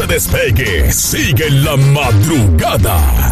despegue, sigue la madrugada.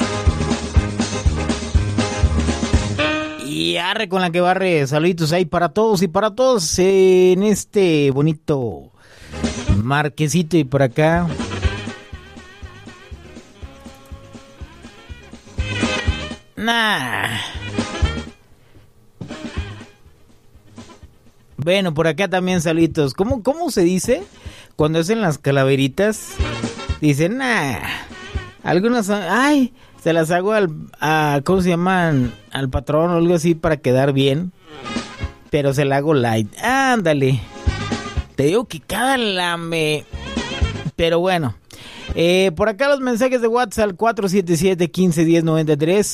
Y arre con la que barre, saluditos ahí para todos y para todos en este bonito marquesito y por acá. Bueno, por acá también saluditos. ¿Cómo se dice? Cuando hacen las calaveritas, dicen, algunas, se las hago ¿cómo se llaman? Al patrón o algo así para quedar bien. Pero se la hago light. Ándale. Te digo que cada lame. Pero bueno. Por acá los mensajes de WhatsApp 477-151093.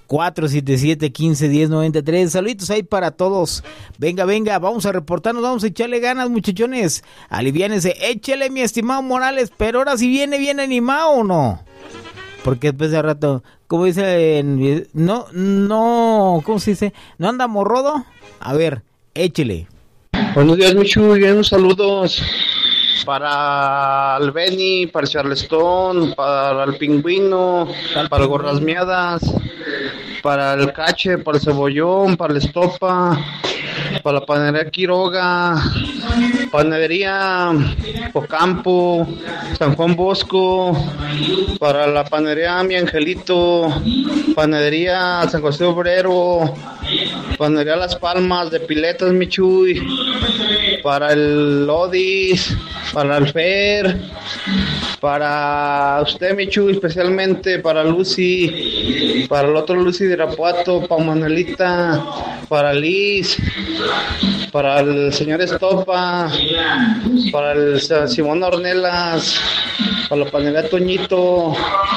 477-151093. Saluditos ahí para todos. Venga, vamos a reportarnos, vamos a echarle ganas, muchachones. Aliviánense, échale, mi estimado Morales. Pero ahora si viene bien animado o no. Porque después de rato, como dice, no, ¿cómo se dice? ¿No anda morrodo? A ver, échele. Buenos días, Michu, bien, saludos para el Benny, para Charleston, para el Pingüino, para el Gorras Miadas, para el Cache, para el Cebollón, para el Estopa, para la panadería Quiroga, panadería Ocampo, San Juan Bosco, para la panadería Mi Angelito, panadería San José Obrero, panadería Las Palmas de Piletas, Michuy, para el Odis, para el Fer, para usted, Michu, especialmente para Lucy, para el otro Lucy de Irapuato, para Manuelita, para Liz, para el señor Estopa, para el Simón Ornelas, para la panadería Toñito,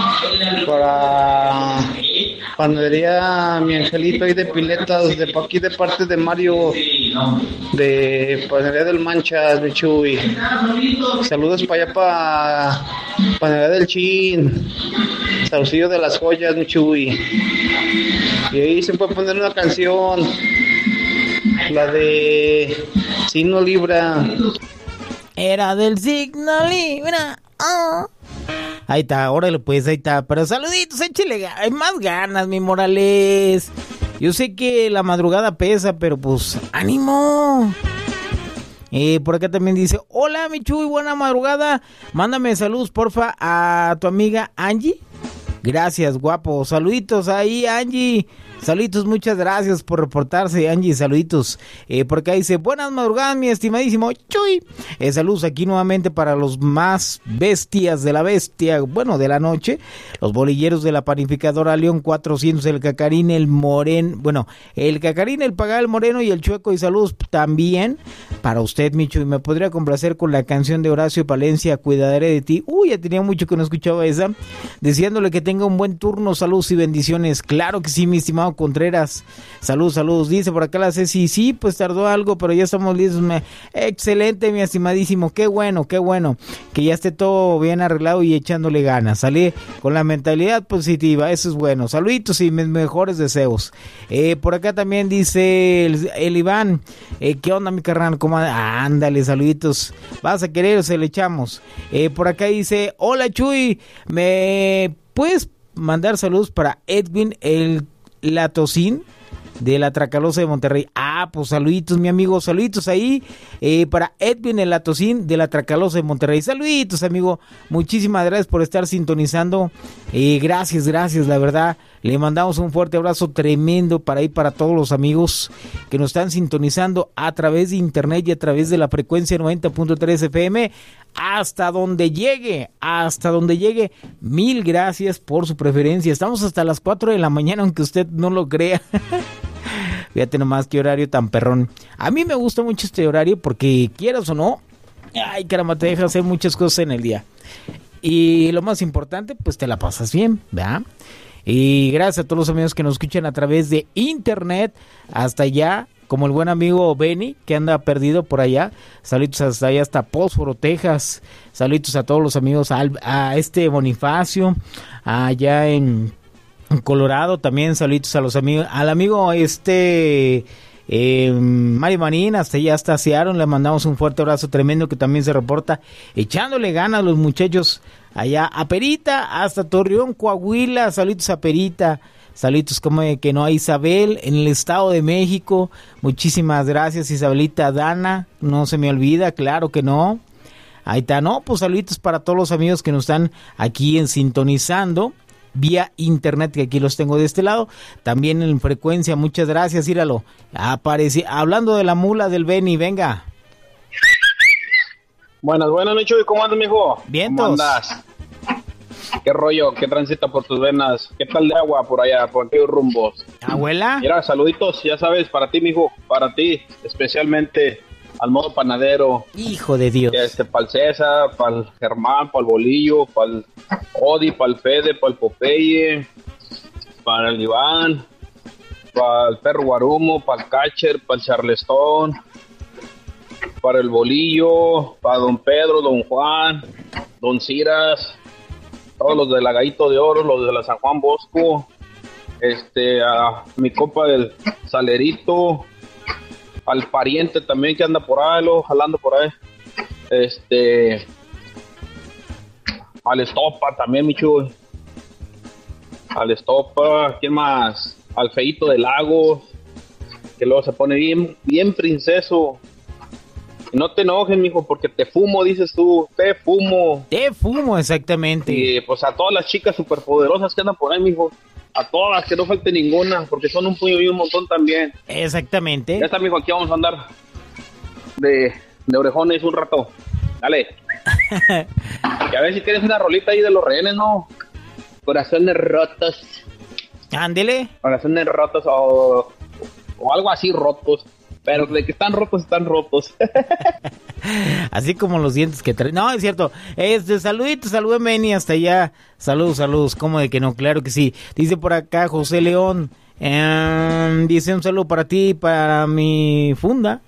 para panadería Mi Angelito ahí de Piletas, de aquí de parte de Mario, de panadería del Manchas, Michuy. Saludos para allá, para panadería del Chin, Saucillo de las Joyas, Michuy. Y ahí se puede poner una canción, la de Signo Libra. Era del Signo Libra. Ahí está, órale pues, ahí está. Pero saluditos, échale, hay más ganas, mi Morales. Yo sé que la madrugada pesa, pero pues, ánimo. Por acá también dice, hola mi Chuy, buena madrugada. Mándame saludos, porfa, a tu amiga Angie. Gracias, guapo. Saluditos ahí, Angie. Saluditos, muchas gracias por reportarse, Angie. Saluditos. Por acá dice, buenas madrugadas, mi estimadísimo Chuy. Saludos aquí nuevamente para los más bestias de la bestia, bueno, de la noche. Los bolilleros de la panificadora León 400, el Cacarín, el Moren. Bueno, el Cacarín, el Pagal, el Moreno y el Chueco. Y saludos también para usted, mi Chuy. Me podría complacer con la canción de Horacio Palencia, Cuidaré de ti. Uy, ya tenía mucho que no escuchaba esa. Deseándole que tenga un buen turno. Saludos y bendiciones. Claro que sí, mi estimado Contreras. Saludos. Dice por acá la Ceci, sí, pues tardó algo, pero ya estamos listos. Excelente, mi estimadísimo. Qué bueno. Que ya esté todo bien arreglado y echándole ganas. Salí con la mentalidad positiva. Eso es bueno. Saluditos y mis mejores deseos. Por acá también dice el Iván. ¿Qué onda, mi carnal? ¿Cómo anda? Ándale, saluditos. ¿Vas a querer o se le echamos? Por acá dice, hola Chuy, ¿me puedes mandar saludos para Edwin el Latocín de la Tracalosa de Monterrey? Pues saluditos, mi amigo, saluditos ahí para Edwin el Latocín de la Tracalosa de Monterrey. Saluditos, amigo, muchísimas gracias por estar sintonizando. Gracias, la verdad. Le mandamos un fuerte abrazo tremendo para todos los amigos que nos están sintonizando a través de internet y a través de la frecuencia 90.3 FM hasta donde llegue. Mil gracias por su preferencia. Estamos hasta las 4 de la mañana, aunque usted no lo crea. Fíjate nomás qué horario tan perrón. A mí me gusta mucho este horario porque, quieras o no, ay caramba, te deja hacer muchas cosas en el día. Y lo más importante, pues te la pasas bien, ¿verdad? Y gracias a todos los amigos que nos escuchan a través de internet hasta allá, como el buen amigo Benny, que anda perdido por allá. Saludos hasta allá, hasta Pósforo, Texas. Saludos a todos los amigos, a este Bonifacio, allá en Colorado también. Saludos a los amigos, al amigo Mari Marín, hasta allá, hasta Seattle, le mandamos un fuerte abrazo tremendo, que también se reporta echándole ganas los muchachos allá a Perita, hasta Torreón, Coahuila. Saluditos a Perita, saluditos como que no a Isabel en el Estado de México. Muchísimas gracias, Isabelita Dana, no se me olvida, claro que no. Ahí está, no, pues saluditos para todos los amigos que nos están aquí sintonizando vía internet, que aquí los tengo de este lado, también en frecuencia. Muchas gracias, íralo. Hablando de la mula del Beni, venga. Buenas, Micho, ¿cómo andas, mijo? Vientos. ¿Cómo andas? ¿Qué rollo? ¿Qué transita por tus venas? ¿Qué tal de agua por allá, por aquellos rumbos? Abuela. Mira, saluditos, ya sabes, para ti, mijo, para ti, especialmente al modo panadero. Hijo de Dios. Para el César, para el Germán, para el Bolillo, para el Odi, para el Fede, para el Popeye, para el Iván, para el Perro Guarumo, para el Catcher, para el Charleston, para el Bolillo, para don Pedro, don Juan, don Ciras, todos los de la Gallito de Oro, los de la San Juan Bosco, a mi compa del Salerito, al pariente también que anda por ahí, jalando por ahí, al Estopa también, Michu, al Estopa, ¿quién más? Al Feito de Lagos, que luego se pone bien princeso. Y no te enojes, mijo, porque te fumo, dices tú, te fumo. Te fumo, exactamente. Y pues a todas las chicas superpoderosas que andan por ahí, mijo, a todas, que no falte ninguna, porque son un puño y un montón también. Exactamente. Ya está, mijo, aquí vamos a andar de orejones un rato. Dale. Y a ver si tienes una rolita ahí de los rehenes, ¿no? Corazones rotos. Ándele. Corazones rotos o algo así rotos. Pero de que están rotos, están rotos. Así como los dientes que traen. No, es cierto. Saluditos, Meni, hasta allá. Saludos. ¿Cómo de que no? Claro que sí. Dice por acá José León. Dice un saludo para ti, para mi funda.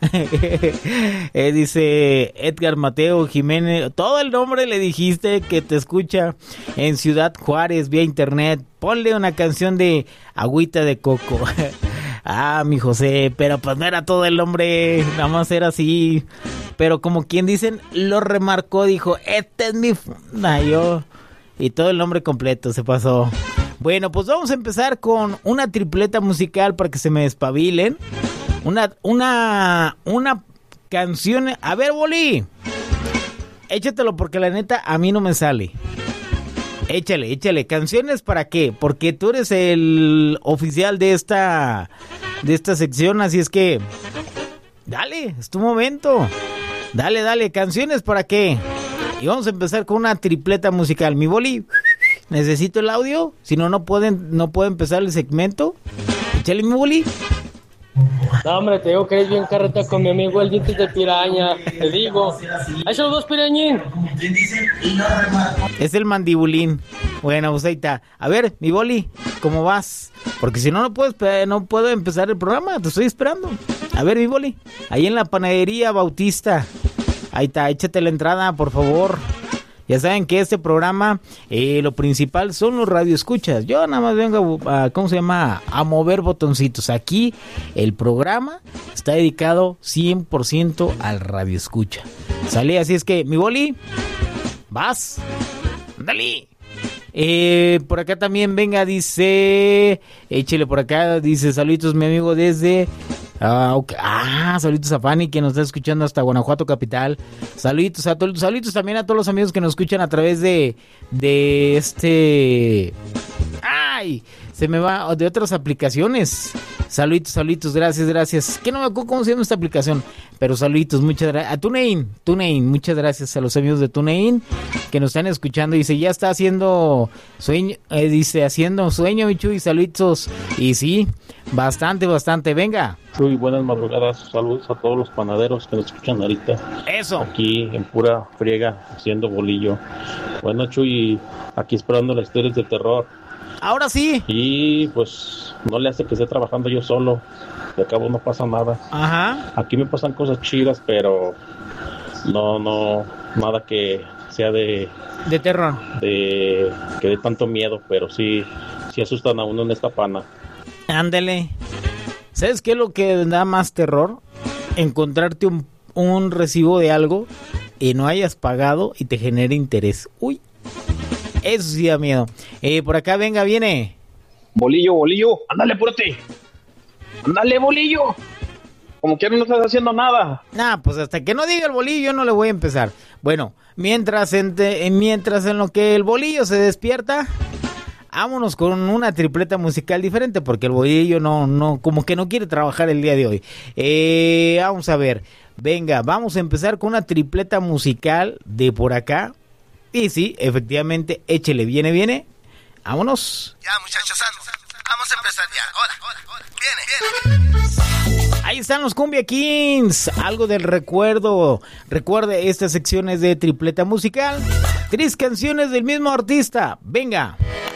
Dice Edgar Mateo Jiménez. Todo el nombre le dijiste, que te escucha en Ciudad Juárez vía internet. Ponle una canción de Agüita de Coco. Ah, mi José, pero pues no era todo el nombre, nada más era así. Pero como quien dicen, lo remarcó, dijo, esta es mi funda, y todo el nombre completo se pasó. Bueno, pues vamos a empezar con una tripleta musical para que se me despabilen. Una canción. A ver, Boli, échatelo porque la neta a mí no me sale. Échale. ¿Canciones para qué? Porque tú eres el oficial de esta sección, así es que dale, es tu momento. Dale, ¿canciones para qué? Y vamos a empezar con una tripleta musical. Mi Boli, necesito el audio, si no puede empezar el segmento. Échale, mi Boli. No, hombre, te digo que eres bien carreta con mi amigo el dientes de piraña. Te digo. Ahí son los dos, pirañín. Es el mandibulín. Bueno, pues ahí está. A ver, mi Boli, ¿cómo vas? Porque si no puedo empezar el programa. Te estoy esperando. A ver, mi Boli, ahí en la panadería Bautista. Ahí está, échate la entrada, por favor. Ya saben que este programa, lo principal son los radioescuchas. Yo nada más vengo a mover botoncitos. Aquí el programa está dedicado 100% al radioescucha. ¿Sale? Así es que, mi Boli, vas. Dale. Por acá también, venga, dice, échele por acá, dice, saluditos mi amigo desde... saluditos a Fanny que nos está escuchando hasta Guanajuato capital. Saluditos también a todos los amigos que nos escuchan a través de se me va de otras aplicaciones. Saluditos, gracias. Que no me acuerdo cómo se llama esta aplicación, pero saluditos, muchas gracias. A TuneIn, muchas gracias a los amigos de TuneIn que nos están escuchando. Dice, ya está haciendo sueño, haciendo sueño, Michu, y saluditos. Y sí, bastante, venga. Chuy, buenas madrugadas, saludos a todos los panaderos que nos escuchan ahorita. Eso. Aquí en pura friega, haciendo bolillo. Bueno, Chuy, aquí esperando las historias de terror. Ahora sí. Y pues no le hace que esté trabajando yo solo. De cabo no pasa nada. Ajá. Aquí me pasan cosas chidas, pero no, nada que sea de terror. Que dé tanto miedo, pero sí asustan a uno en esta pana. Ándele. ¿Sabes qué es lo que da más terror? Encontrarte un recibo de algo y no hayas pagado y te genere interés. Uy, eso sí da miedo. Por acá, venga, viene. Bolillo, ándale, apúrate. Ándale, Bolillo. Como que no estás haciendo nada. Pues hasta que no diga el bolillo yo no le voy a empezar. Bueno, mientras en lo que el bolillo se despierta, vámonos con una tripleta musical diferente, porque el bolillo no, como que no quiere trabajar el día de hoy. Vamos a ver, venga, vamos a empezar con una tripleta musical de por acá. Y sí, efectivamente, échele, viene. Vámonos. Ya, muchachos, vamos a empezar ya. Ahora, viene. Ahí están los Cumbia Kings, algo del recuerdo. Recuerde, estas secciones de tripleta musical, 3 canciones del mismo artista. Venga.